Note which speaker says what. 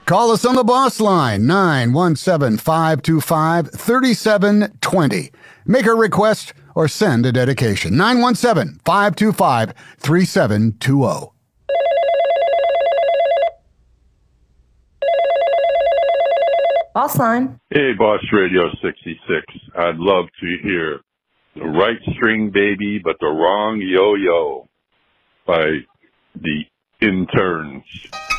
Speaker 1: Call us on the boss line, 917-525-3720. Make a request or send a dedication, 917-525-3720.
Speaker 2: Boss line.
Speaker 3: Hey, Boss Radio 66. I'd love to hear The Right String Baby, but the Wrong Yo-Yo by the Interns.